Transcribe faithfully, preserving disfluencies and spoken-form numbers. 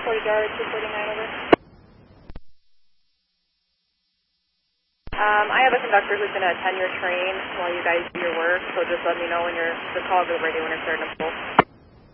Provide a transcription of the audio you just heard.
Fort Yard, two forty-nine, over. Um, I have a conductor who's going to attend your train while you guys do your work, so just let me know when you're, just call over the radio when you're starting to pull.